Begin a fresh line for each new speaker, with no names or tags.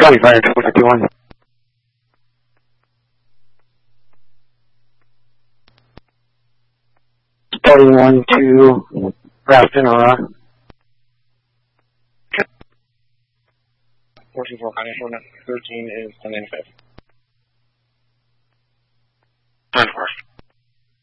Johnny Fire 451. Starting 1-2, Grafton, Aurora.
424, California, 13 is 1095.
10-4.